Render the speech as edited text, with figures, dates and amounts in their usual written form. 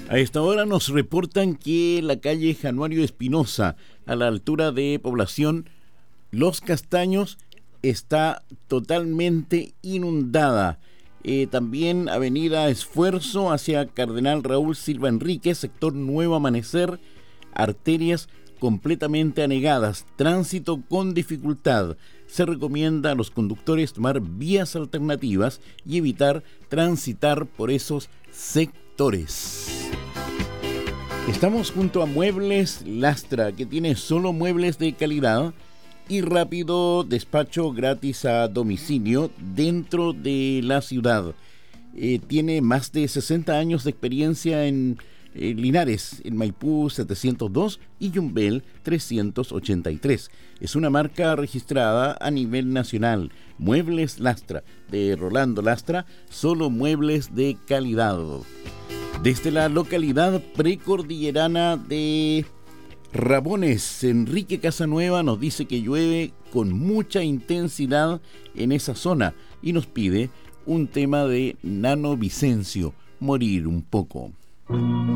A esta hora nos reportan que la calle Januario Espinosa, a la altura de población Los Castaños, está totalmente inundada. También avenida Esfuerzo hacia Cardenal Raúl Silva Enríquez, sector Nuevo Amanecer, arterias completamente anegadas, tránsito con dificultad. Se recomienda a los conductores tomar vías alternativas y evitar transitar por esos sectores. Estamos junto a Muebles Lastra, que tiene solo muebles de calidad y rápido despacho gratis a domicilio dentro de la ciudad. Tiene más de 60 años de experiencia en Linares, en Maipú 702 y Yumbel 383. Es una marca registrada a nivel nacional. Muebles Lastra, de Rolando Lastra, solo muebles de calidad. Desde la localidad precordillerana de Rabones, Enrique Casanueva nos dice que llueve con mucha intensidad en esa zona y nos pide un tema de Nano Vicencio, Morir un poco.